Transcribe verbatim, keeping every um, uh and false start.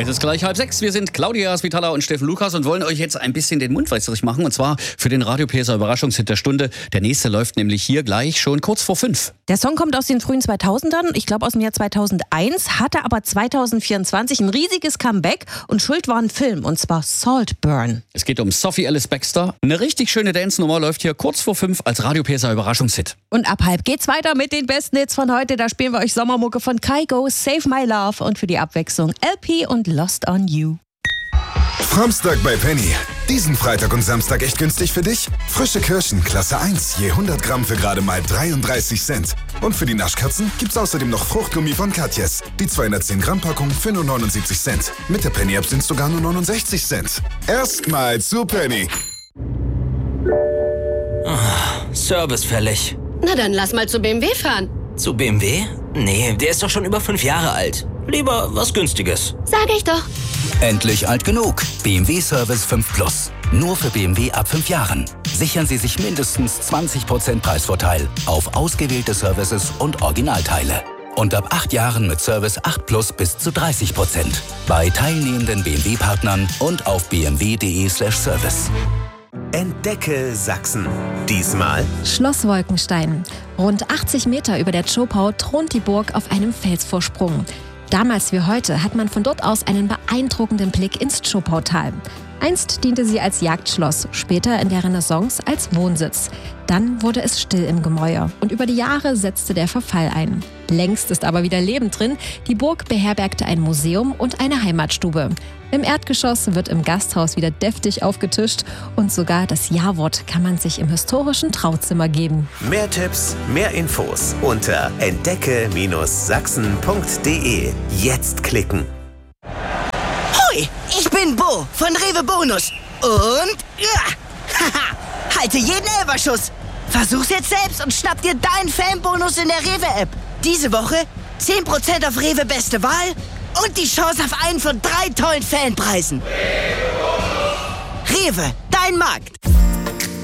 Es ist gleich halb sechs. Wir sind Claudia Svitala und Steffen Lukas und wollen euch jetzt ein bisschen den Mund wässrig machen. Und zwar für den Radio P S A Überraschungshit der Stunde. Der nächste läuft nämlich hier gleich schon kurz vor fünf. Der Song kommt aus den frühen zweitausendern, ich glaube aus dem Jahr zweitausendeins, hatte aber zweitausendvierundzwanzig ein riesiges Comeback und schuld war ein Film, und zwar Saltburn. Es geht um Sophie Ellis Bextor. Eine richtig schöne Dance-Nummer läuft hier kurz vor fünf als Radio P S A Überraschungshit. Und ab halb geht's weiter mit den besten Hits von heute. Da spielen wir euch Sommermucke von Kygo, Save My Love und für die Abwechslung L P und Lost on You. Framstag bei Penny. Diesen Freitag und Samstag echt günstig für dich? Frische Kirschen, Klasse eins, je hundert Gramm für gerade mal dreiunddreißig Cent. Und für die Naschkatzen gibt's außerdem noch Fruchtgummi von Katjes. Die zweihundertzehn Gramm Packung für nur neunundsiebzig Cent. Mit der Penny-App sind's sogar nur neunundsechzig Cent. Erstmal zu Penny. Oh, Service fällig. Na dann lass mal zu B M W fahren. Zu B M W? Nee, der ist doch schon über fünf Jahre alt. Lieber was Günstiges. Sag ich doch. Endlich alt genug. B M W Service fünf Plus. Nur für B M W ab fünf Jahren. Sichern Sie sich mindestens zwanzig Prozent Preisvorteil auf ausgewählte Services und Originalteile. Und ab acht Jahren mit Service acht Plus bis zu dreißig Prozent. Bei teilnehmenden B M W-Partnern und auf b m w punkt d e slash service. Entdecke Sachsen. Diesmal Schloss Wolkenstein. Rund achtzig Meter über der Zschopau thront die Burg auf einem Felsvorsprung. Damals wie heute hat man von dort aus einen beeindruckenden Blick ins Zschopautal. Einst diente sie als Jagdschloss, später in der Renaissance als Wohnsitz. Dann wurde es still im Gemäuer und über die Jahre setzte der Verfall ein. Längst ist aber wieder Leben drin. Die Burg beherbergte ein Museum und eine Heimatstube. Im Erdgeschoss wird im Gasthaus wieder deftig aufgetischt und sogar das Ja-Wort kann man sich im historischen Trauzimmer geben. mehr Tipps, mehr Infos unter entdecke Sachsen punkt d e. Jetzt klicken. Hoi, ich bin Bo von Rewe Bonus. Und ja, haha, halte jeden Elferschuss. Versuch's jetzt selbst und schnapp dir deinen Fanbonus in der Rewe-App. Diese Woche zehn Prozent auf Rewe Beste Wahl und die Chance auf einen von drei tollen Fanpreisen. Rewe, dein Markt.